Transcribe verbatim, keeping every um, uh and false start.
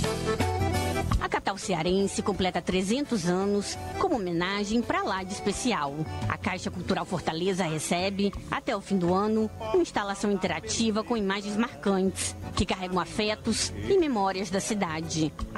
A capital cearense completa trezentos anos como homenagem para lá de especial. A Caixa Cultural Fortaleza recebe, até o fim do ano, uma instalação interativa com imagens marcantes que carregam afetos e memórias da cidade.